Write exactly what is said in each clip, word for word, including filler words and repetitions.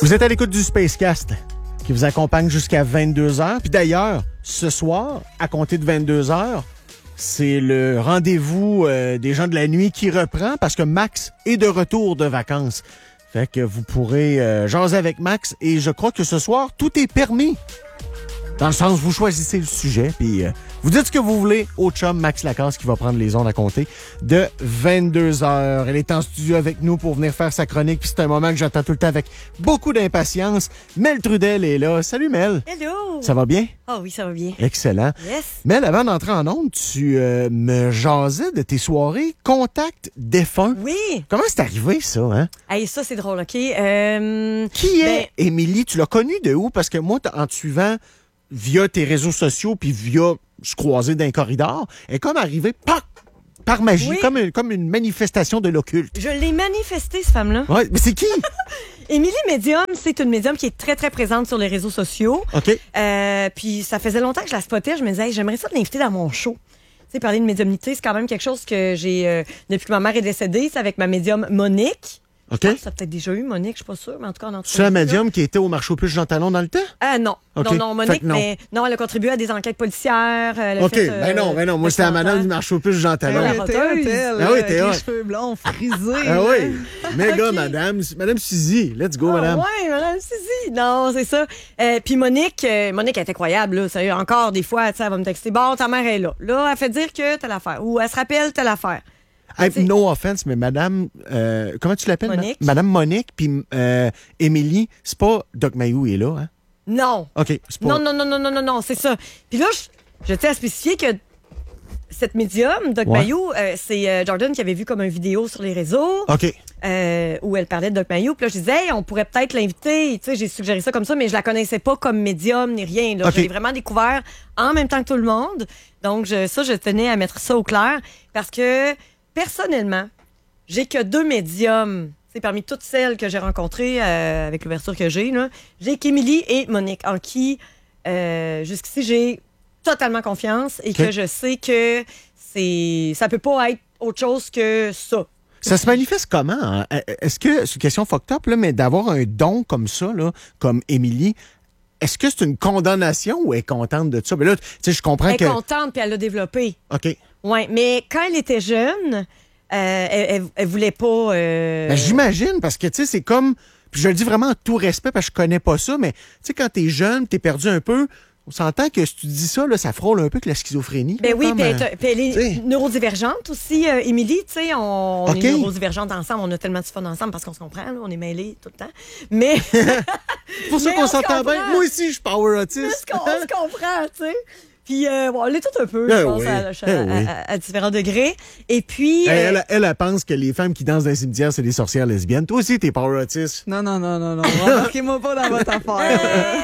Vous êtes à l'écoute du Spacecast qui vous accompagne jusqu'à vingt-deux heures. Puis d'ailleurs, ce soir, à compter de vingt-deux heures, c'est le rendez-vous euh, des gens de la nuit qui reprend parce que Max est de retour de vacances. Fait que vous pourrez euh, jaser avec Max et je crois que ce soir, tout est permis. Dans le sens, vous choisissez le sujet, puis euh, vous dites ce que vous voulez au chum Max Lacasse qui va prendre les ondes à compter de vingt-deux heures. Elle est en studio avec nous pour venir faire sa chronique, puis c'est un moment que j'attends tout le temps avec beaucoup d'impatience. Mel Trudel est là. Salut Mel. Hello. Ça va bien? Ah oh, oui, ça va bien. Excellent. Yes. Mel, avant d'entrer en ondes, tu euh, me jasais de tes soirées Contact défunt. Oui. Comment c'est arrivé, ça, hein? Hey, ça, c'est drôle, OK? Euh, Qui est ben, Émilie? Tu l'as connue de où? Parce que moi, en te suivant via tes réseaux sociaux puis via se croiser d'un corridor, elle est comme arrivée par, par magie, oui. comme, une, comme une manifestation de l'occulte. Je l'ai manifesté, cette femme-là. Ouais, mais c'est qui? Émilie Médium, c'est une médium qui est très, très présente sur les réseaux sociaux. OK. Euh, puis ça faisait longtemps que je la spottais. Je me disais, hey, j'aimerais ça l'inviter dans mon show. Tu sais, parler de médiumnité, c'est quand même quelque chose que j'ai, euh, depuis que ma mère est décédée, c'est avec ma médium Monique. OK. Je pense que ça a peut-être déjà eu Monique, je suis pas sûre, mais en tout cas, en C'est la médium qui était au marché aux puces Jean Talon dans le temps? Ah non, OK. non, non, Monique, non. mais non, elle a contribué à des enquêtes policières. Elle a OK, fait, euh, ben non, ben non. Moi, c'était la madame du marché aux puces Jean Talon. la Elle était roteuse. elle, Ah oui, avec t'es les hot. cheveux blonds frisés. Ah là. oui, méga madame. Madame Suzy, let's go, Ah, madame. ouais, madame Suzy. Non, c'est ça. Euh, puis Monique, euh, Monique, elle est incroyable, là. Sérieux, encore des fois, tu sais, elle va me texter. Bon, ta mère est là. Là, elle fait dire que t'as l'affaire. Ou elle se rappelle, t'as l'affaire. Hey, no offense, mais madame, euh, comment tu l'appelles? Monique. Ma- Madame Monique, puis euh, Émilie, c'est pas Doc Mayou est là, hein? Non. OK, c'est pas... Non, non, non, non, non, non, non, c'est ça. Puis là, je, je tiens à spécifier que cette médium, Doc Ouais. Mayou, euh, c'est euh, Jordan qui avait vu comme une vidéo sur les réseaux. OK. Euh, où elle parlait de Doc Mayou. Puis là, je disais, hey, on pourrait peut-être l'inviter. Tu sais, j'ai suggéré ça comme ça, mais je la connaissais pas comme médium ni rien. Là. OK. Je l'ai vraiment découvert en même temps que tout le monde. Donc, je, ça, je tenais à mettre ça au clair parce que, personnellement, j'ai que deux médiums. C'est parmi toutes celles que j'ai rencontrées euh, avec l'ouverture que j'ai. Là, j'ai qu'Émilie et Monique, en qui, euh, jusqu'ici, j'ai totalement confiance et OK. que je sais que c'est ça peut pas être autre chose que ça. Ça se manifeste comment? Hein? Est-ce que, c'est une question fucked up, là, mais d'avoir un don comme ça, là, comme Émilie, est-ce que c'est une condamnation ou elle est contente de ça? Mais là, tu sais, je comprends Elle est que... contente puis elle l'a développé. OK. Oui, mais quand elle était jeune, euh, elle, elle, elle voulait pas. Euh... Ben, j'imagine, parce que, tu sais, c'est comme... Puis je le dis vraiment en tout respect, parce que je connais pas ça, mais, tu sais, quand t'es jeune, t'es perdu un peu, on s'entend que si tu dis ça, là, ça frôle un peu que la schizophrénie. Ben là, oui, comme, puis euh, elle, puis elle est t'sais. neurodivergente aussi, euh, Émilie. Tu sais, on, on OK. est neurodivergente ensemble. On a tellement de fun ensemble parce qu'on se comprend. Là, on est mêlés tout le temps. Mais C'est pour ça Mais qu'on on se s'entend bien. comprend. Moi aussi, je suis power on autiste. se, on se comprend, tu sais. Puis, euh, bon, on l'est tout un peu, Ben je pense, oui, à, à- ben oui. à- à différents degrés. Et puis... Elle, euh, elle, elle, elle pense que les femmes qui dansent dans les cimetières, c'est des sorcières lesbiennes. Toi aussi, t'es power autiste. Non, non, non, non, non. Embarquez-moi pas dans votre affaire.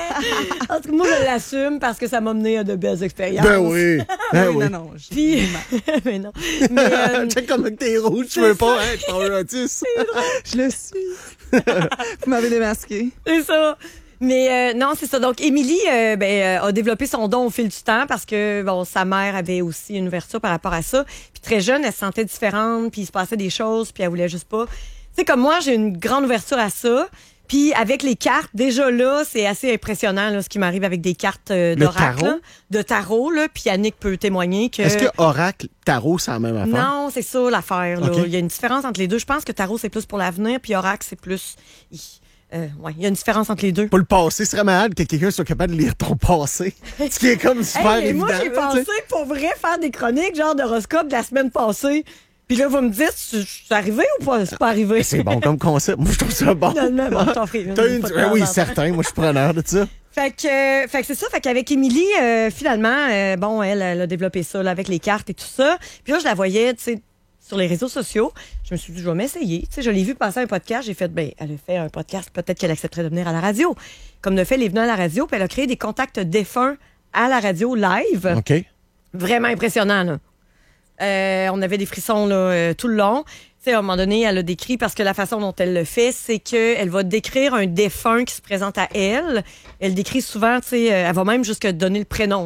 en tout cas, moi, je l'assume parce que ça m'a mené à de belles expériences. Ben oui. Ben oui, oui. non, non. je- Puis... mais non. Mais, euh, Check comme t'es rouge, tu veux pas être power autiste. Je le suis. Vous m'avez démasqué. c'est ça. Mais euh, non, c'est ça. Donc, Émilie euh, ben, euh, a développé son don au fil du temps parce que bon, sa mère avait aussi une ouverture par rapport à ça. Puis très jeune, elle se sentait différente, puis il se passait des choses, puis elle voulait juste pas. Tu sais, comme moi, j'ai une grande ouverture à ça. Puis avec les cartes, déjà là, c'est assez impressionnant là, ce qui m'arrive avec des cartes euh, Le d'oracle, tarot? là, de tarot. Là, puis Yannick peut témoigner que... Est-ce que oracle, tarot, c'est la même affaire? Non, c'est ça l'affaire. là. OK. Il y a une différence entre les deux. Je pense que tarot, c'est plus pour l'avenir, puis oracle, c'est plus... Euh, ouais, il y a une différence entre les deux. Pour le passé, ce serait malade que quelqu'un soit capable de lire ton passé. Ce qui est comme super Hey, mais évident. moi, j'ai là, tu sais. pensé pour vrai faire des chroniques genre d'horoscope de la semaine passée. Puis là, vous me dites, c'est c'est arrivé ou pas? C'est pas arrivé. C'est bon comme concept. Moi, je trouve ça bon. Finalement, bon, je t'en ferai une. T'as une- Pas de Ben temps oui, en temps. certain. Moi, je suis preneur de ça. Fait que, euh, fait que c'est ça. Fait qu'avec Émilie, euh, finalement, euh, bon, elle, elle a développé ça là, avec les cartes et tout ça. Puis là, je la voyais, tu sais, sur les réseaux sociaux. Je me suis dit, je vais m'essayer. Tu sais, je l'ai vu passer un podcast. J'ai fait, ben, elle a fait un podcast. Peut-être qu'elle accepterait de venir à la radio. Comme de fait, elle est venue à la radio. Puis elle a créé des contacts défunts à la radio live. OK. Vraiment impressionnant, là. Euh, on avait des frissons là, euh, tout le long. Tu sais, à un moment donné, elle a décrit, parce que la façon dont elle le fait, c'est qu'elle va décrire un défunt qui se présente à elle. Elle décrit souvent, tu sais, euh, elle va même jusqu'à donner le prénom. Là.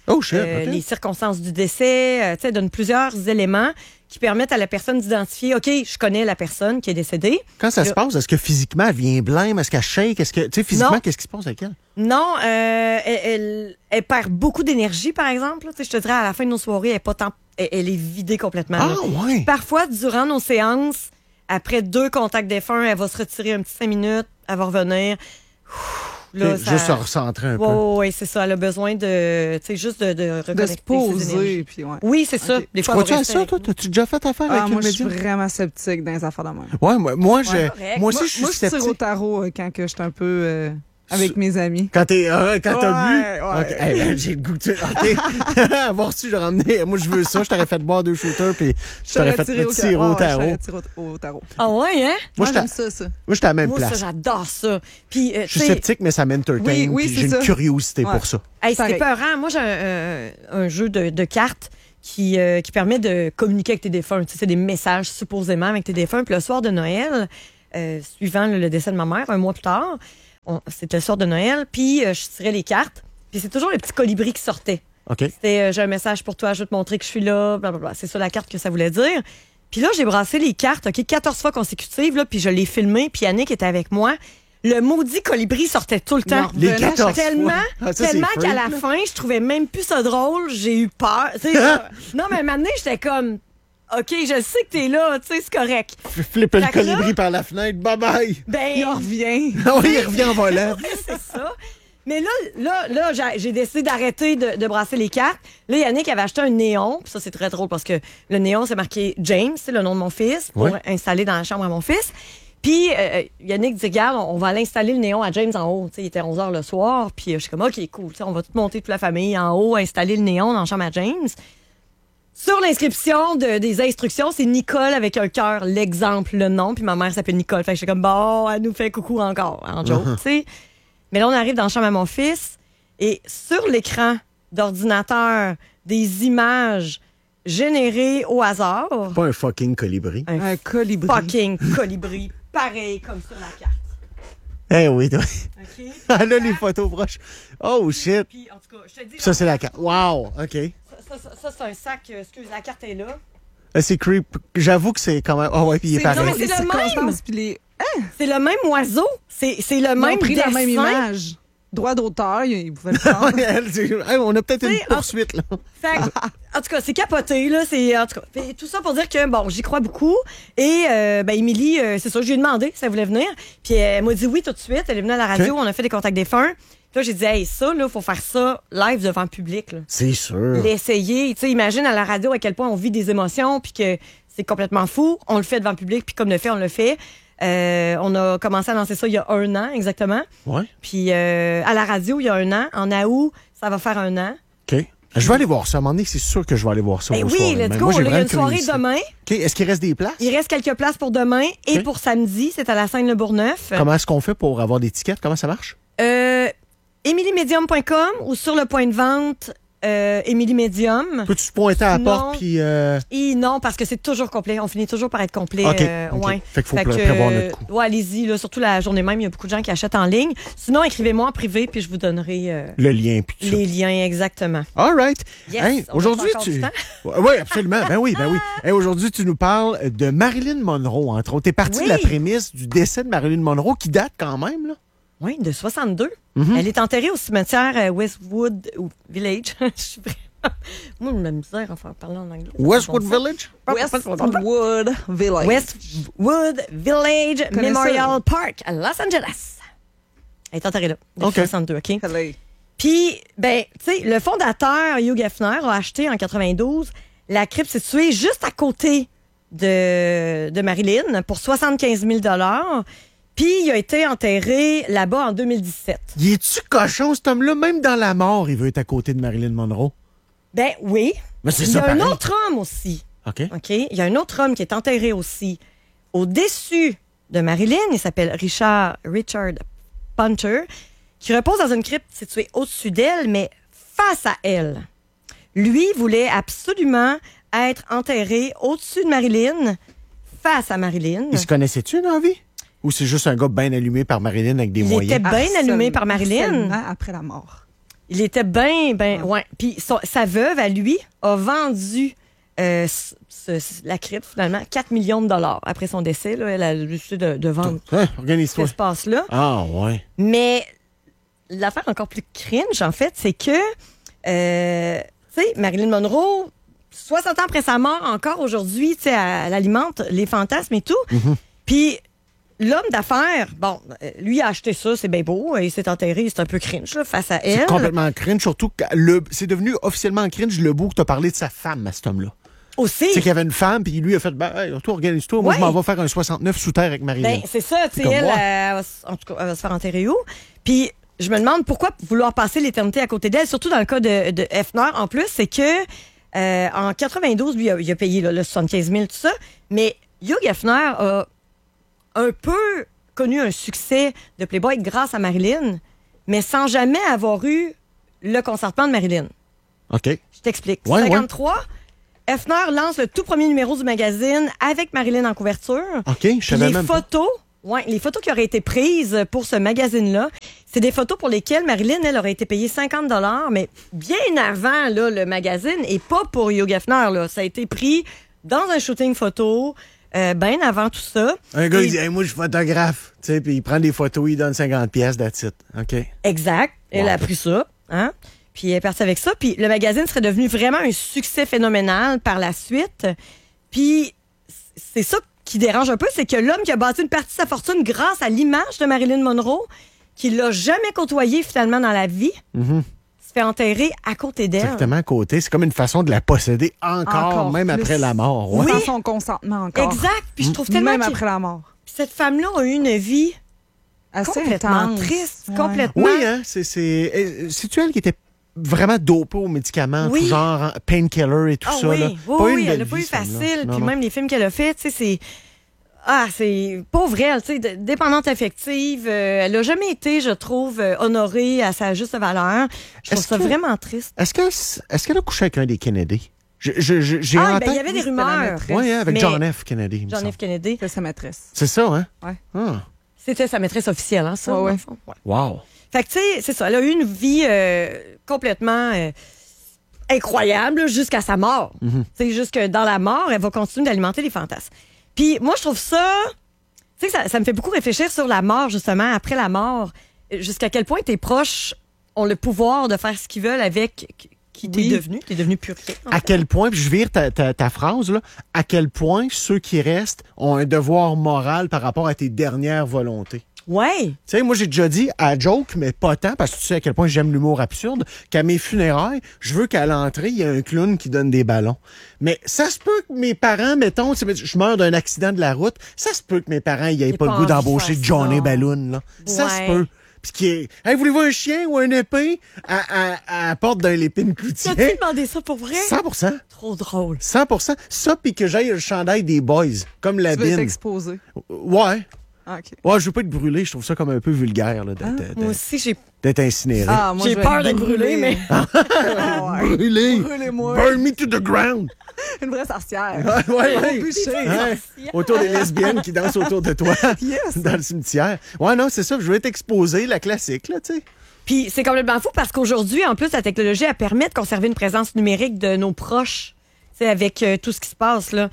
Oh, shit, euh, OK. les circonstances du décès, euh, tu sais, donne plusieurs éléments qui permettent à la personne d'identifier, OK, je connais la personne qui est décédée. Quand ça Là- se passe, est-ce que physiquement, elle vient blême? Est-ce qu'elle shake? Est-ce que, tu sais, physiquement, Non. qu'est-ce qui se passe avec elle? Non, euh, elle, elle, elle perd beaucoup d'énergie, par exemple. là. Tu sais, je te dirais, à la fin de nos soirées, elle est, pas tant, elle, elle est vidée complètement. là. Ah, ouais. Parfois, durant nos séances, après deux contacts défunts, elle va se retirer un petit cinq minutes, elle va revenir. Ouh, là, Juste se recentrer un peu. Oui, ouais, c'est ça. Elle a besoin de, tu sais, juste de, de De reconnecter se ses poser, énergies. puis ouais. Oui, c'est ça. Ok. Des Tu fois, elle va crois-tu à rester ça, avec toi? nous. T'as-tu déjà fait affaire Ah, avec moi, une je suis médium? vraiment sceptique dans les affaires de même. Ouais, moi, moi, je, correct. moi aussi, moi, je suis moi, je tire au sceptique. tarot euh, quand que je suis un peu euh, avec mes amis. Quand t'es, euh, quand t'as bu? Ouais, ouais. OK. Hey, ben, j'ai le goût de... OK. Avoir su, j'aurais ramené... Moi, je veux ça. Je t'aurais fait boire deux shooters, puis je t'aurais fait tiré me tirer au ouais, ouais, tarot. je t'aurais tiré au, au tarot. Ah ouais, hein? Moi, Moi, j'étais à- j'aime ça, ça. moi, j'étais à la même Moi, ça, place. j'adore ça. Puis, euh, Je suis tu sais, sceptique, mais ça m'entertain. Oui, oui, puis c'est j'ai une ça. curiosité Ouais. pour ça. hey, c'est pareil. épeurant. Moi, j'ai un, un- un jeu de, de cartes qui, euh, qui permet de communiquer avec tes défunts. Tu sais, c'est des messages supposément avec tes défunts. Puis le soir de Noël, euh, suivant le, le décès de ma mère, un mois plus tard, on- c'était le soir de Noël, puis euh, je tirais les cartes. Puis c'est toujours les petits colibris qui sortaient. OK. C'était euh, j'ai un message pour toi, je veux te montrer que je suis là, blablabla. C'est ça la carte que ça voulait dire. Puis là, j'ai brassé les cartes, OK, quatorze fois consécutives, là, puis je l'ai filmé, puis Yannick était avec moi. Le maudit colibri sortait tout le temps. Non, Les Venez quatorze Tellement, fois. Ah, ça, c'est tellement freak, qu'à la là. fin, je trouvais même plus ça drôle. J'ai eu peur. Tu sais, là, non, mais maintenant, j'étais comme, OK, je sais que t'es là, tu sais, c'est correct. Je flippe le Fait que là- colibri par la fenêtre. Bye-bye. Ben, Il en revient. Ah oui, il revient en volant. ouais, c'est ça. Mais là, là, là, j'ai- j'ai décidé d'arrêter de, de brasser les cartes. Là, Yannick avait acheté un néon. Puis ça, c'est très drôle parce que le néon, c'est marqué James, c'est le nom de mon fils, pour Ouais. installer dans la chambre à mon fils. Puis euh, Yannick dit, regarde, on, on va aller installer le néon à James en haut. Tu sais, il était onze heures le soir. Puis euh, je suis comme, OK, cool. Tu sais, on va tout monter, toute la famille en haut, installer le néon dans la chambre à James. Sur l'inscription de- des instructions, c'est Nicole avec un cœur, l'exemple, le nom. Puis ma mère s'appelle Nicole. Fait que j'étais comme, bon, elle nous fait coucou encore, en joke, tu sais. Mais là, on arrive dans la chambre à mon fils et sur l'écran d'ordinateur, des images générées au hasard. Pas un fucking colibri. Un Un colibri. fucking colibri, pareil comme sur la carte. Eh oui, toi. OK? Ah là, les photos proches. Oh, shit. Puis, en tout cas, je te dis, Ça, c'est la carte. Wow. OK. ça, ça, ça, c'est un sac. euh, excuse, la carte est là. Euh, C'est creep. J'avoue que c'est quand même. Oh, ouais, puis il est C'est pareil. non, mais les c'est le circonstances, puis les... C'est le même oiseau. C'est c'est le Ils ont même pris la même dessin. image. Droit d'auteur, ils pouvaient le prendre. Ouais, elle, c'est- hey, on a peut-être une Tu sais, en- poursuite, là. Fait que, en tout cas, c'est capoté, là. C'est, en tout cas, fait tout ça pour dire que, bon, j'y crois beaucoup. Et, euh, ben, Émilie, euh, c'est ça, je lui ai demandé si elle voulait venir. Puis, elle m'a dit oui tout de suite. Elle est venue à la radio, Ok. on a fait des contacts défunts. Puis là, j'ai dit, hey, ça, là, faut faire ça live devant le public, là. C'est sûr. L'essayer. Tu sais, imagine à la radio à quel point on vit des émotions, puis que c'est complètement fou. On le fait devant le public, puis comme le fait, on le fait. Euh, on a commencé à lancer ça il y a un an, exactement. Ouais. Puis, euh, à la radio, il y a un an. En août, ça va faire un an. OK. Je vais aller voir ça. À un moment donné, c'est sûr que je vais aller voir ça. Ben au oui, soir, let's même. go. Moi, j'ai Là, il y a une vraiment soirée curiosité. demain. OK. Est-ce qu'il reste des places? Il reste quelques places pour demain et Ok. pour samedi. C'est à la Seine-Le Bourgneuf. Comment est-ce qu'on fait pour avoir des tickets? Comment ça marche? Euh, emily medium point com ou sur le point de vente euh, Emily Medium. Peux-tu te pointer à la Non. porte puis. Euh... Et non, parce que c'est toujours complet. On finit toujours par être complet. OK. euh, OK. ouais. Fait qu'il faut Fait pré- que, prévoir euh, notre coup. ouais, allez-y. Là, surtout la journée même, il y a beaucoup de gens qui achètent en ligne. Sinon, écrivez-moi en privé puis je vous donnerai euh, Le lien puis tout ça. les liens exactement. All right. Yes, Hey, on a aujourd'hui, encore tu. du temps? Oui, absolument. Ben oui, ben oui. Hey, aujourd'hui, tu nous parles de Marilyn Monroe, entre autres. T'es parti Oui. de la prémisse du décès de Marilyn Monroe qui date quand même, là. Oui, de soixante-deux. Mhm. Elle est enterrée au cimetière euh, Westwood ou Village. Je suis vraiment- Moi, je me misère à faire parler en anglais. Westwood Ça, Village? Westwood Village. Westwood Village Connais Memorial ça. Park à Los Angeles. Elle est enterrée là, depuis OK. soixante-deux, OK? Allez. Puis, ben, tu sais, le fondateur, Hugh Hefner, a acheté en quatre-vingt-douze la crypte située juste à côté de, de Marilyn pour soixante-quinze mille dollars. Puis, il a été enterré là-bas en deux mille dix-sept. Il est-tu cochon, cet homme-là? Même dans la mort, il veut être à côté de Marilyn Monroe. Ben oui. Mais c'est Il y ça, a un pareil. autre homme aussi. OK. OK? Il y a un autre homme qui est enterré aussi au-dessus de Marilyn. Il s'appelle Richard, Richard Punter, qui repose dans une crypte située au-dessus d'elle, mais face à elle. Lui voulait absolument être enterré au-dessus de Marilyn, face à Marilyn. Il se connaissait-tu dans la vie? Ou c'est juste un gars bien allumé par Marilyn avec des Il moyens? était bien allumé par Marilyn. Harcèlement après la mort. Il était bien, ben, ouais. Puis son- sa veuve, à lui, a vendu euh, ce- ce- la crypte, finalement, quatre millions de dollars après son décès. Là, elle a décidé de, de vendre Hein, cet organise-toi. espace-là. Ah, ouais. Mais l'affaire encore plus cringe, en fait, c'est que, euh, tu sais, Marilyn Monroe, soixante ans après sa mort, encore aujourd'hui, tu sais, elle, elle alimente les fantasmes et tout. Puis l'homme d'affaires, bon, euh, lui a acheté ça, c'est bien beau, il s'est enterré, c'est un peu cringe là, face à elle. C'est complètement cringe, surtout que le, c'est devenu officiellement cringe le bout que tu as parlé de sa femme à cet homme-là. Aussi. C'est qu'il y avait une femme, puis lui a fait, ben, hey, toi, organise-toi, moi, Ouais. je m'en vais faire un soixante-neuf sous terre avec Marilyn. Ben, c'est ça, tu sais, Comme elle, moi. elle va, s- en tout cas, elle va se faire enterrer où? Puis, je me demande pourquoi vouloir passer l'éternité à côté d'elle, surtout dans le cas de, de Hefner, en plus, c'est que, euh, en quatre-vingt-douze, lui, il a, il a payé là, le soixante-quinze mille, tout ça, mais Hugh Hefner a un peu connu un succès de Playboy grâce à Marilyn, mais sans jamais avoir eu le consentement de Marilyn. OK. Je t'explique. Ouais, cinquante-trois, Hefner lance le tout premier numéro du magazine avec Marilyn en couverture. OK, je Puis savais les même pas. photos, ouais, les photos qui auraient été prises pour ce magazine-là, c'est des photos pour lesquelles Marilyn, elle, aurait été payée cinquante dollars, mais bien avant là, le magazine, et pas pour Hugh Hefner. Là. Ça a été pris dans un shooting photo, euh, bien avant tout ça. Un gars, Et- il dit, hey, moi, je suis photographe. Tu sais, puis il prend des photos, il donne cinquante pièces that's it. OK. Exact. Elle Wow. a pris ça, hein? Puis elle est partie avec ça. Puis le magazine serait devenu vraiment un succès phénoménal par la suite. Puis c'est ça qui dérange un peu, c'est que l'homme qui a bâti une partie de sa fortune grâce à l'image de Marilyn Monroe, qui l'a jamais côtoyée finalement dans la vie, se fait enterrer à côté d'elle. Directement à côté. C'est comme une façon de la posséder encore, Encore même plus. après la mort. Ouais. Sans son consentement encore. Exact. Puis je trouve tellement Même qu'il- après la mort. Puis cette femme-là a eu une vie Assez complètement intense. triste, Ouais. complètement. Oui, hein? C'est, c'est, euh, c'est-tu elle qui était vraiment dopée aux médicaments, Oui. tout genre hein, painkiller et tout Ah ça? oui, là? oui, Pas oui, une elle belle n'a pas vie, eu cette femme-là. facile. Non, Puis non. même les films qu'elle a fait, tu sais, c'est. Ah, c'est pauvre elle, tu sais, d- dépendante affective. euh, elle n'a jamais été, je trouve, euh, honorée à sa juste valeur. Je trouve Est-ce ça que- vraiment triste. Est-ce, qu'elle, s- est-ce qu'elle a couché avec un des Kennedy? Je, je, je- j'ai Ah, en ben, il tête- y avait des c'était la rumeurs. maîtresse. Oui, hein, avec Mais- John F. Kennedy. il me John semble. F. Kennedy. C'est sa maîtresse. C'est ça, hein? Ouais. Ah. C'était sa maîtresse officielle, hein, ça? Ouais, dans ouais. le fond? Ouais. Wow. Fait que, tu sais, c'est ça. Elle a eu une vie euh, complètement euh, incroyable là, jusqu'à sa mort. Tu sais, jusque dans la mort, elle va continuer d'alimenter les fantasmes. Puis moi, je trouve ça... Tu sais, ça, ça me fait beaucoup réfléchir sur la mort, justement, après la mort. Jusqu'à quel point tes proches ont le pouvoir de faire ce qu'ils veulent avec qui t'es Oui. devenu. T'es devenu plus rien. en À fait. quel point, puis je vire ta, ta, ta phrase, là, à quel point ceux qui restent ont un devoir moral par rapport à tes dernières volontés. Ouais. Tu sais, moi, j'ai déjà dit à joke, mais pas tant, parce que tu sais à quel point j'aime l'humour absurde, qu'à mes funérailles, je veux qu'à l'entrée, il y ait un clown qui donne des ballons. Mais ça se peut que mes parents, mettons, tu sais, je meurs d'un accident de la route, ça se peut que mes parents, ils aient J'ai pas pas le goût envie de d'embaucher faire Johnny ça. Balloon, là. Ça Ouais. se peut. Puis qui est, hey, voulez-vous un chien ou un épée à, à, à la porte d'un lépine cloutier? T'as-tu demandé ça pour vrai? cent pour cent. Trop drôle. cent pour cent. Ça, puis que j'aille le chandail des boys, comme la Tu veux bine. t'exposer. Ouais. Ah, OK. Ouais, je veux pas être brûlé. Je trouve ça comme un peu vulgaire, là, d'être, d'être- Moi aussi, j'ai d'être incinéré. Ah, moi, J'ai je vais peur être d'être brûlée, mais- Ah, ouais. Brûlé. Brûlez-moi. Burn me to the ground. Une vraie sorcière. Ouais, ouais, Au ouais. bûcher. Ouais. Autour des lesbiennes qui dansent autour de toi Yes. dans le cimetière. Ouais, non, c'est ça. Je veux t'exposer la classique, là, tu sais. Puis c'est complètement fou parce qu'aujourd'hui, en plus, la technologie, elle permet de conserver une présence numérique de nos proches. Tu sais, avec euh, tout ce qui se passe, là.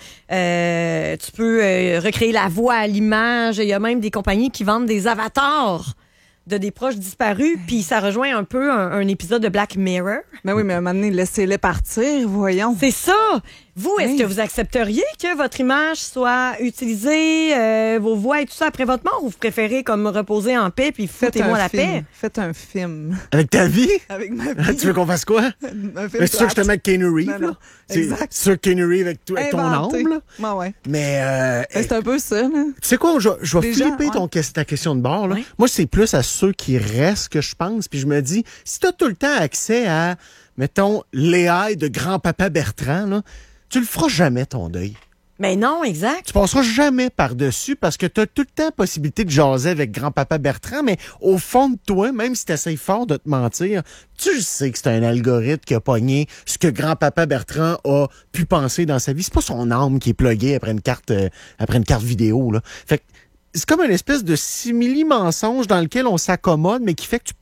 Euh, tu peux euh, recréer la voix à l'image. Il y a même des compagnies qui vendent des avatars de des proches disparus. Puis ça rejoint un peu un, un épisode de Black Mirror. Mais oui, mais à un moment donné, laissez-les partir, voyons. C'est ça! Vous, est-ce Oui. que vous accepteriez que votre image soit utilisée, euh, vos voix et tout ça après votre mort, ou vous préférez comme reposer en paix puis Faites foutez-moi un la film. paix? Faites un film. Avec ta vie? Avec ma Ah, vie. tu veux qu'on fasse quoi? Un film Mais c'est sûr que je te plate. mets avec Keanu Reeves, Non, non. là. C'est Exact. c'est sûr que Keanu Reeves avec, toi- avec ton Inventé. âme, là. Ouais, ouais. Mais, euh, Ben, c'est un peu ça, là. tu sais quoi, je, je vais Les gens, flipper ouais. ton, ta question de bord. Là. Ouais. Moi, c'est plus à ceux qui restent que je pense. Puis je me dis, si tu as tout le temps accès à, mettons, l'A I de grand-papa Bertrand, là, tu le feras jamais ton deuil. Mais non, exact. Tu passeras jamais par-dessus parce que tu as tout le temps la possibilité de jaser avec grand-papa Bertrand, mais au fond de toi, même si tu essaies fort de te mentir, tu le sais que c'est un algorithme qui a pogné ce que grand-papa Bertrand a pu penser dans sa vie. C'est pas son âme qui est pluguée après une carte, euh, après une carte vidéo, là. Fait que c'est comme une espèce de simili-mensonge dans lequel on s'accommode, mais qui fait que tu, tu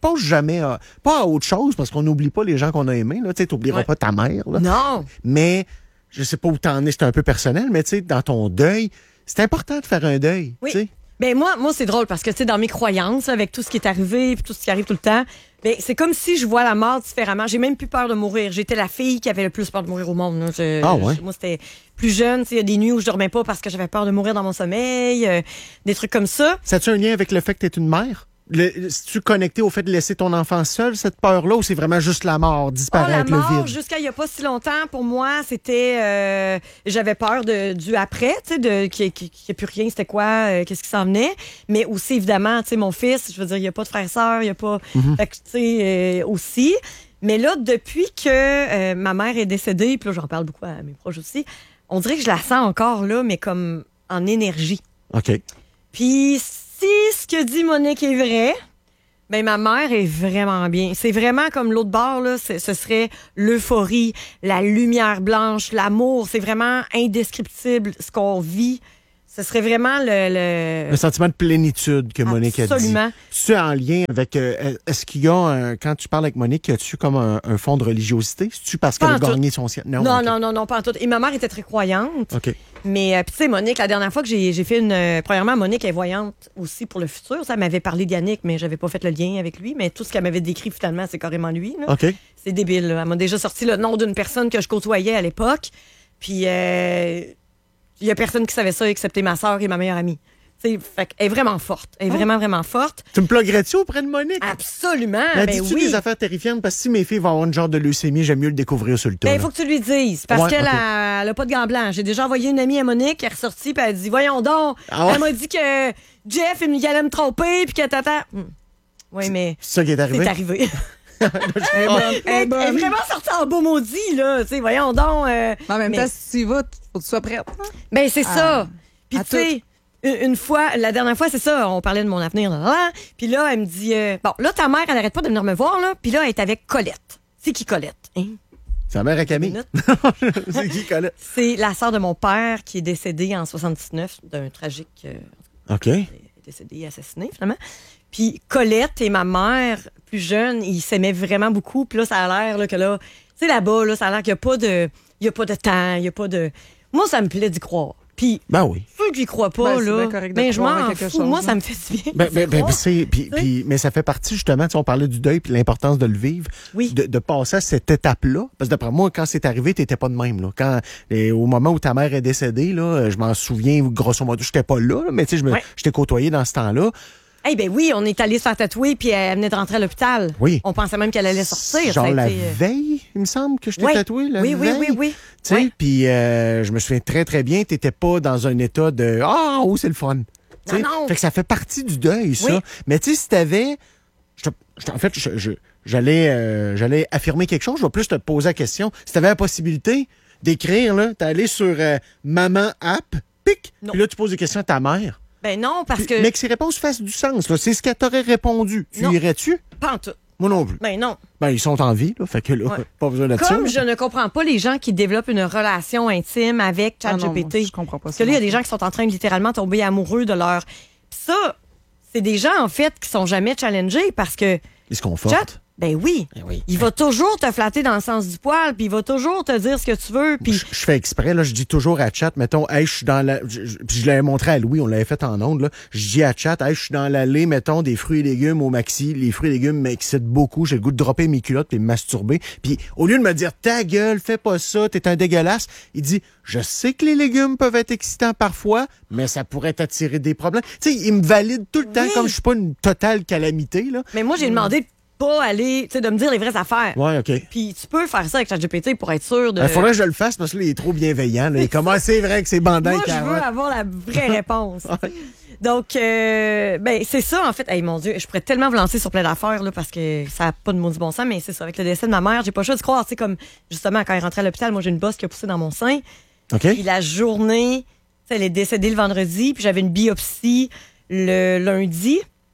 penses jamais à, pas à autre chose, parce qu'on n'oublie pas les gens qu'on a aimés. Tu sais, t'oublieras Ouais. pas ta mère. Là. Non. Mais, je sais pas où t'en es, c'est un peu personnel, mais tu sais, dans ton deuil, c'est important de faire un deuil. Oui. Tu sais. Ben moi, moi c'est drôle parce que tu sais dans mes croyances, avec tout ce qui est arrivé, puis tout ce qui arrive tout le temps, ben c'est comme si je vois la mort différemment. J'ai même plus peur de mourir. J'étais la fille qui avait le plus peur de mourir au monde. Là. Je- Ah ouais? je- moi c'était plus jeune, tu sais, il y a des nuits où je dormais pas parce que j'avais peur de mourir dans mon sommeil, euh, des trucs comme ça. Ça a-tu un lien avec le fait que t'es une mère? Le, tu connecté au fait de laisser ton enfant seul, cette peur-là, ou c'est vraiment juste la mort, Oh, disparaître, la le mort, vide? jusqu'à il y a pas si longtemps, pour moi, c'était euh, j'avais peur de du après, tu sais, de qu'il n'y ait plus rien, c'était quoi, euh, qu'est-ce qui s'en venait. Mais aussi évidemment, tu sais, mon fils, je veux dire, il y a pas de frère sœur, il y a pas, Mm-hmm. fait que, tu sais, euh, aussi. Mais là, depuis que euh, ma mère est décédée, puis là, j'en parle beaucoup à mes proches aussi, on dirait que je la sens encore là, mais comme en énergie. OK. Puis si ce que dit Monique est vrai, ben ma mère est vraiment bien. C'est vraiment comme l'autre bord là, c'est- ce serait l'euphorie, la lumière blanche, l'amour. C'est vraiment indescriptible ce qu'on vit. Ce serait vraiment le, le... Le sentiment de plénitude que Monique a dit. Absolument. C'est en lien avec... euh, est-ce qu'il y a, un- quand tu parles avec Monique, as-tu comme un, un fond de religiosité? C'est-tu parce Pas qu'elle a en tout. gagné son ciel? Non, ok. non, non, non, pas en tout. Et ma mère était très croyante. OK. Mais, euh, puis tu sais, Monique, la dernière fois que j'ai j'ai fait une... euh, premièrement, Monique est voyante aussi pour le futur. Ça elle m'avait parlé d'Yannick, mais j'avais pas fait le lien avec lui. Mais tout ce qu'elle m'avait décrit, finalement, c'est carrément lui. Là. OK. C'est débile. Là. Elle m'a déjà sorti le nom d'une personne que je côtoyais à l'époque. Puis, euh, il y a personne qui savait ça, excepté ma sœur et ma meilleure amie. Tu sais, fait qu'elle est vraiment forte. Elle est vraiment, vraiment forte. Tu me pluguerais-tu auprès de Monique? Absolument. Mais Ben dis-tu oui. des affaires terrifiantes? Parce que si mes filles vont avoir une genre de leucémie, j'aime mieux le découvrir sur le tas. Ben, il là. faut que tu lui dises. Parce Ouais, qu'elle ok. a, elle a pas de gants blancs. J'ai déjà envoyé une amie à Monique, elle est ressortie, puis elle a dit voyons donc. Ah ouais? Elle m'a dit que Jeff, il allait me tromper, puis que tata. Hmm. Oui, mais C'est ça qui est arrivé? c'est arrivé. Elle est bonne, elle est Elle, elle est bonne. vraiment sortie en beau maudit, là. Tu sais, voyons donc. euh, Mais en même mais- temps, si tu y vas, faut que tu sois prête. hein? Ben, c'est ça. Puis, à tu sais, une, une fois, la dernière fois, c'est ça, on parlait de mon avenir. Là, là. Puis là, elle me dit euh, bon, là, ta mère, elle arrête pas de venir me voir, là. Puis là, elle est avec Colette. C'est qui Colette? Hein? C'est la mère à Camille. Minute. C'est qui, Colette? C'est la sœur de mon père qui est décédée en soixante-dix-neuf d'un tragique. euh, OK. est décédée, assassinée, finalement. Puis Colette et ma mère, plus jeune, ils s'aimaient vraiment beaucoup. Puis là, ça a l'air là, que là, tu sais, là-bas, là, ça a l'air qu'il n'y a pas de. Il y a pas de temps, il n'y a pas de. Moi, ça me plaît d'y croire. Puis, Ben oui. ceux qui y croient pas, Ben, c'est là, bien correct de ben, je croire m'en à quelque fous. chose, Moi, là. ça me fait du bien. Ben, d'y ben, ben, croire. c'est, puis, Tu sais? puis- mais ça fait partie, justement, tu sais, on parlait du deuil puis l'importance de le vivre. Oui. De, de passer à cette étape-là. Parce que d'après moi, quand c'est arrivé, t'étais pas de même, là. Quand, et au moment où ta mère est décédée, là, je m'en souviens, grosso modo, j'étais pas là, là, mais tu sais, je me, Ouais. je t'ai côtoyé dans ce temps-là. Eh ben oui, on est allé se faire tatouer, puis elle venait de rentrer à l'hôpital. Oui. On pensait même qu'elle allait sortir. Genre ça a la été, euh, veille, il me semble, que je t'ai Oui. tatoué, la Oui, oui, veille. oui, oui. Tu sais, Ouais. puis euh, je me souviens très, très bien, t'étais pas dans un état de « Ah, oh, c'est le fun! » Tu sais, Non, non. Fait que ça fait partie du deuil, ça. Oui. Mais tu sais, si t'avais... je te- je te- En fait, je- je- j'allais euh, j'allais affirmer quelque chose. Je vais plus te poser la question. Si t'avais la possibilité d'écrire, là, t'es allé sur euh, Maman App, pic, Non. puis là, tu poses des questions à ta mère. Ben non, parce Puis- que. Mais que ces réponses fassent du sens. là. C'est ce qu'elle t'aurait répondu. Tu Non. irais-tu? Pas en tout. Moi non plus. Ben non. Ben, ils sont en vie, là. Fait que là, Ouais. pas besoin de ça. Comme je ne comprends pas les gens qui développent une relation intime avec Ah non, moi, ChatGPT. je comprends pas Parce ça. que là, il y a non des gens qui sont en train de littéralement tomber amoureux de leur. Puis ça, c'est des gens, en fait, qui sont jamais challengés parce que Ils se confortent. Chat, ben oui. Ben oui. Il va toujours te flatter dans le sens du poil, puis il va toujours te dire ce que tu veux, puis. Je, je fais exprès, là, je dis toujours à chat, mettons, hey, je suis dans la. je- je- Puis je l'avais montré à Louis, on l'avait fait en ondes, là. Je dis à chat, hey, je suis dans l'allée, mettons, des fruits et légumes au maxi. Les fruits et légumes m'excitent beaucoup. J'ai le goût de dropper mes culottes puis me masturber. Puis au lieu de me dire, ta gueule, fais pas ça, t'es un dégueulasse, il dit, je sais que les légumes peuvent être excitants parfois, mais ça pourrait t'attirer des problèmes. Tu sais, il me valide tout le temps Oui. comme je suis pas une totale calamité, là. Mais moi, j'ai demandé de pas aller, tu sais, de me dire les vraies affaires. Ouais, OK. Puis tu peux faire ça avec ChatGPT pour être sûr de. Il faudrait que je le fasse parce que là, il est trop bienveillant. Là. Il commence, c'est vrai que c'est bandant Moi, je veux carotte. avoir la vraie réponse. Donc, euh, ben, c'est ça, en fait. Hey, mon Dieu, je pourrais tellement vous lancer sur plein d'affaires, là, parce que ça n'a pas de maudit bon sens, mais c'est ça. Avec le décès de ma mère, j'ai pas le choix de croire, tu sais, comme, justement, quand elle rentrait à l'hôpital, moi, j'ai une bosse qui a poussé dans mon sein. OK? Puis la journée, tu sais, elle est décédée le vendredi, puis j'avais une biopsie le lundi.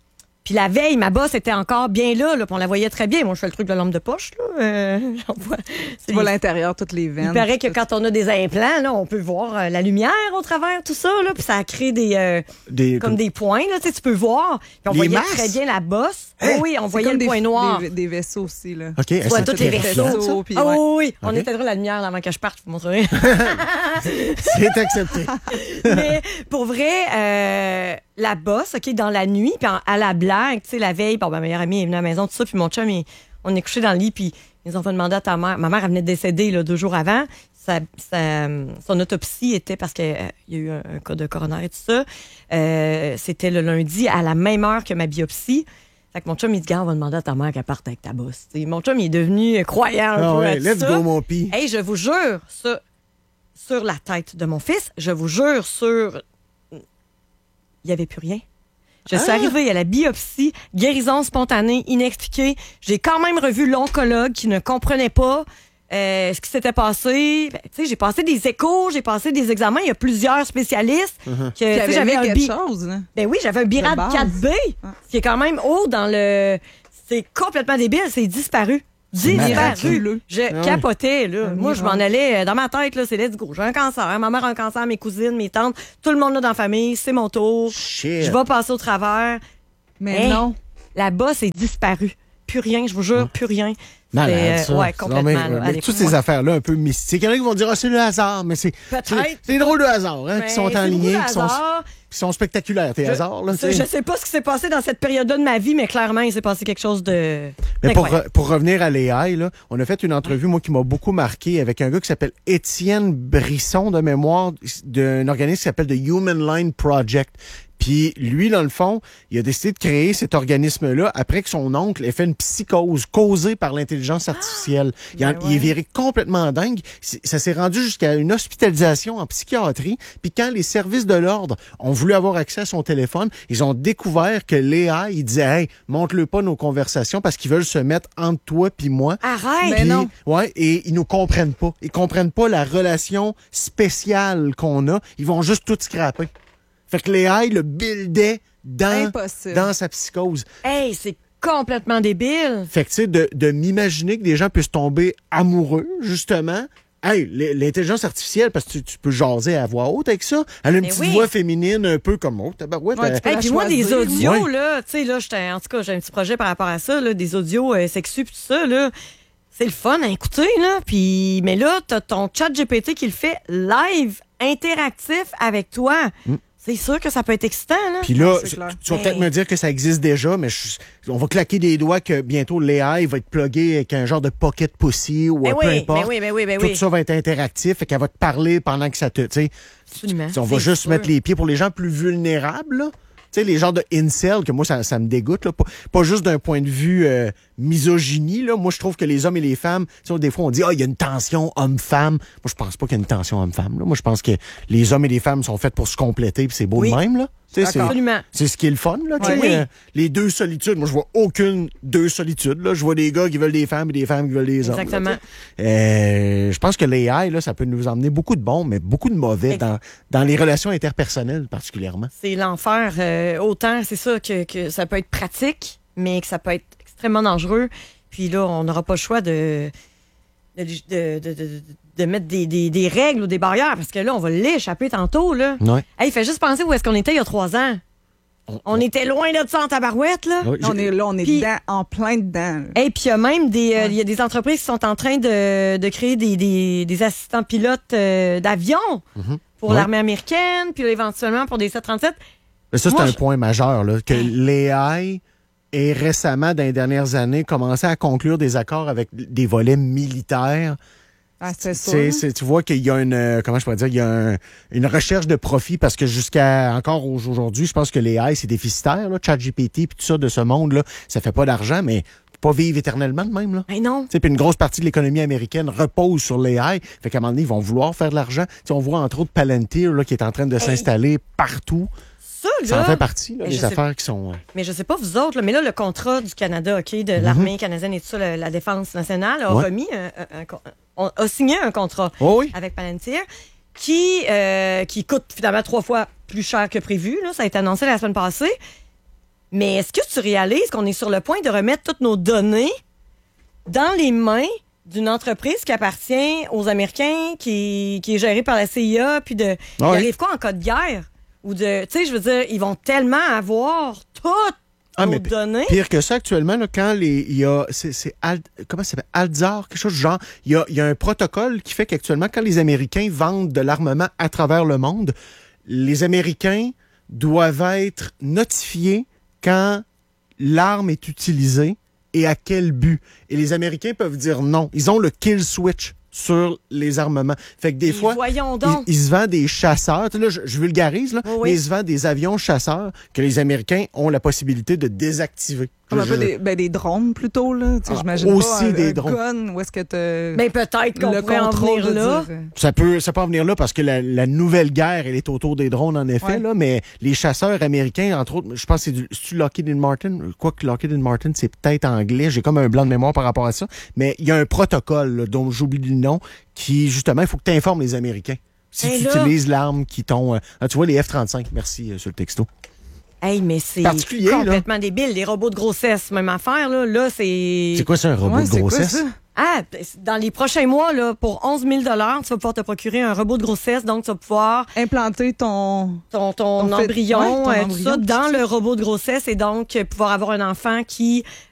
Puis la veille, ma bosse était encore bien là, là puis on la voyait très bien. Moi, je fais le truc de lampe de poche. Là. Euh, j'en vois. Tu vois l'intérieur, toutes les veines. Il paraît que quand on a des implants, là, on peut voir euh, la lumière au travers, tout ça. Là, puis ça crée des, euh, Des- comme des points. Là, tu sais, tu peux voir. Puis on Les voyait masses? très bien la bosse. Hein? Oh, oui, on C'est voyait comme le des, point noir. Des, des vaisseaux aussi, là. OK. Tu vois c'est tous les intéressant, vaisseaux. ça. puis Ah ouais. oui, oui. On Ok. éteindra la lumière avant que je parte, je vous montrerai. C'est accepté. Mais pour vrai, euh, la bosse, OK, dans la nuit, puis en- à la blague, tu sais, la veille, bon, ma meilleure amie est venue à la maison, tout ça, puis mon chum, il- on est couché dans le lit, puis ils ont fait demander à ta mère. Ma mère, elle venait de décéder là, deux jours avant. Sa, sa- son autopsie était parce qu'il y a eu un, un cas de coroner et tout ça. Euh, c'était le lundi à la même heure que ma biopsie. Fait que mon chum, il dit, gars, on va demander à ta mère qu'elle parte avec ta bosse. T'sais, mon chum, il est devenu croyant un Ah peu ouais, à tout let's ça. go, mon pis. Hey, je vous jure, ça, sur la tête de mon fils, je vous jure, sur. Il n'y avait plus rien. Je suis Ah! arrivée à la biopsie, guérison spontanée, inexpliquée. J'ai quand même revu l'oncologue qui ne comprenait pas euh, ce qui s'était passé. Ben, tu sais, j'ai passé des échos, j'ai passé des examens. Il y a plusieurs spécialistes. que, tu Qui sais, avait j'avais vu un quelque bi- chose, là. Ben oui, j'avais un BIRAD De base. quatre B, qui est quand même haut dans le. C'est complètement débile, c'est disparu. Disparu. miraculeux. Je ouais. capotais, là. Un Moi, je miracle. m'en allais euh, dans ma tête, là, c'est let's go. J'ai un cancer. Ma mère a un cancer, mes cousines, mes tantes, tout le monde là dans la famille, c'est mon tour. Shit. Je vais passer au travers. Mais Hey, non. La bosse est disparue. Plus rien, je vous jure, plus rien. Malade, C'est, euh, ça. ouais, Non, complètement. mais, là. mais Allez, toutes moi. ces affaires-là un peu mystiques. Il y en a qui vont dire, ah, c'est le hasard, mais c'est. Peut-être. C'est c'est drôle de hasard, hein, Ben, qui sont c'est enlignés, beaucoup de qui sont, hasard. qui sont spectaculaires, tes Je- hasards, là. Ça, tu sais. Je sais pas ce qui s'est passé dans cette période-là de ma vie, mais clairement, il s'est passé quelque chose de. Mais pour, d'incroyable. re- pour revenir à l'A I, là, on a fait une entrevue, moi, qui m'a beaucoup marqué avec un gars qui s'appelle Étienne Brisson, de mémoire, d'un organisme qui s'appelle The Human Line Project. Puis lui, dans le fond, il a décidé de créer cet organisme-là après que son oncle ait fait une psychose causée par l'intelligence artificielle. il, en- ben il est ouais. viré complètement dingue. C'est- Ça s'est rendu jusqu'à une hospitalisation en psychiatrie. Puis quand les services de l'ordre ont voulu avoir accès à son téléphone, ils ont découvert que l'A I, il disait, hey, montre-le pas nos conversations parce qu'ils veulent se mettre entre toi puis moi. Arrête! Mais Puis, non. Ouais, et ils nous comprennent pas. Ils comprennent pas la relation spéciale qu'on a. Ils vont juste tout scraper. Fait que l'A I le buildait dans, Impossible. dans sa psychose. Hey, c'est complètement débile. Fait que, tu sais, de, de m'imaginer que des gens puissent tomber amoureux, justement. Hey, l- l'intelligence artificielle, parce que tu, tu peux jaser à voix haute avec ça. Elle a une Mais petite oui. voix féminine un peu comme oh, tabarouette. Ouais, elle- tu peux Hey, la puis moi, des choisir. audios, Ouais. là, tu sais, là, j'étais, en tout cas, j'ai un petit projet par rapport à ça, là, des audios euh, sexus pis tout ça, là. C'est le fun à écouter, là. Puis, mais là, t'as ton chat G P T qui le fait live, interactif avec toi. C'est sûr que ça peut être excitant, là. Puis là, c'est tu clair. tu vas peut-être Hey. me dire que ça existe déjà, mais je- on va claquer des doigts que bientôt l'A I va être plugué avec un genre de pocket pussy ou Ben euh, peu oui, importe. ben oui, ben oui, ben Tout oui. ça va être interactif, fait qu'elle va te parler pendant que ça te... tu sais, Absolument. on va C'est juste sûr. mettre les pieds pour les gens plus vulnérables, là. Tu sais, les genres de incel, que moi, ça, ça me dégoûte, là. Pas, pas juste d'un point de vue euh, misogynie, là. Moi, je trouve que les hommes et les femmes, tu sais, des fois, on dit, ah, il y a une tension homme-femme. Moi, je pense pas qu'il y a une tension homme-femme, là. Moi, je pense que les hommes et les femmes sont faits pour se compléter, puis c'est beau Oui. de même, là. Tu sais, c'est- Absolument. c'est ce qui est le fun, là. tu sais, Ouais. Oui. euh, les deux solitudes. Moi, je vois aucune deux solitudes, là. Je vois des gars qui veulent des femmes et des femmes qui veulent des hommes. là, Exactement. tu sais. Euh, je pense que l'A I, là, ça peut nous emmener beaucoup de bons, mais beaucoup de mauvais Ex- dans, dans les relations interpersonnelles, particulièrement. C'est l'enfer. euh, autant, c'est ça, que, que ça peut être pratique, mais que ça peut être extrêmement dangereux. Puis là, on n'aura pas le choix de, de, de, de, de- de mettre des, des, des règles ou des barrières, parce que là, on va l'échapper tantôt, là. Ouais. Hey, fais juste penser où est-ce qu'on était il y a trois ans. On était loin de ça en tabarouette, là. Ouais, On j'ai- est là, on est Puis- dedans, en plein dedans. là. Et puis il y a même des, euh, il y a des entreprises qui sont en train de, de créer des, des, des assistants pilotes euh, d'avion pour Ouais. l'armée américaine, puis éventuellement pour des sept trente-sept. Mais ça, c'est Moi, un je- point majeur, là, que l'A I est récemment, dans les dernières années, commencé à conclure des accords avec des volets militaires. Ah, c'est C'est- sûr. c'est- tu vois qu'il y a une, euh, comment je pourrais dire, il y a un- une recherche de profit parce que jusqu'à encore aujourd'hui, je pense que l'A I, c'est déficitaire, là, ChatGPT puis tout ça de ce monde-là, ça fait pas d'argent, mais pas vivre éternellement de même, là. Mais non. Tu sais, puis une grosse partie de l'économie américaine repose sur l'A I. Fait qu'à un moment donné, ils vont vouloir faire de l'argent. Tu sais, on voit entre autres Palantir là, qui est en train de s'installer partout. Ça, Ça en là. fait partie, là, Mais des je sais- affaires qui sont... euh, Mais je sais pas vous autres, là, mais là, le contrat du Canada, OK, de Mhm. l'armée canadienne et tout ça, le- la défense nationale, a Ouais. remis un, un- un con- on a signé un contrat Oh oui. avec Palantir qui, euh, qui coûte finalement trois fois plus cher que prévu. Là. Ça a été annoncé la semaine passée. Mais est-ce que tu réalises qu'on est sur le point de remettre toutes nos données dans les mains d'une entreprise qui appartient aux Américains, qui, qui est gérée par la C I A, puis de... Ouais. Il arrive quoi en cas de guerre? Ou de... Tu sais, je veux dire, ils vont tellement avoir toutes Ah, nos mais données. Pire que ça, actuellement, là, quand les, il y a, c'est, c'est Al- comment ça s'appelle? Aldzar, quelque chose du genre. Il y a, il y a un protocole qui fait qu'actuellement, quand les Américains vendent de l'armement à travers le monde, les Américains doivent être notifiés quand l'arme est utilisée et à quel but. Et les Américains peuvent dire non. Ils ont le kill switch sur les armements. Fait que des Et fois, voyons ils, donc. ils se vendent des chasseurs. Tu sais, là, je, je vulgarise, là, Oui, oui. mais ils se vendent des avions chasseurs que les Américains ont la possibilité de désactiver. Comme un Je- peu des, ben, des drones plutôt, là. Tu sais, Ah, j'imagine aussi pas un, des un drones. gun où est-ce que tu Mais peut-être qu'on le pourrait en contrôle venir de là. dire, euh, Ça peut, ça peut en venir là parce que la, la nouvelle guerre, elle est autour des drones, en effet, Ouais. là, mais les chasseurs américains, entre autres, je pense que c'est du, c'est-tu Lockheed Martin? Quoique Lockheed Martin, c'est peut-être anglais. J'ai comme un blanc de mémoire par rapport à ça. Mais il y a un protocole, là, dont j'oublie le nom, qui, justement, il faut que tu informes les Américains. Si Et tu là- utilises l'arme qui t'ont... euh, ah, tu vois, les F trente-cinq. Merci euh, sur le texto. Hey, mais c'est Particulier, là. complètement débile. Les robots de grossesse, même affaire, là. Là, c'est... C'est quoi, c'est un robot ouais, de c'est quoi grossesse? ça? Ah, dans les prochains mois, là, pour onze mille dollars, tu vas pouvoir te procurer un robot de grossesse. Donc, tu vas pouvoir Implanter ton... ton, ton Ton fait- embryon, ouais, ton euh, tout embryon, ça, tout dans ça. le robot de grossesse et donc euh, pouvoir avoir un enfant qui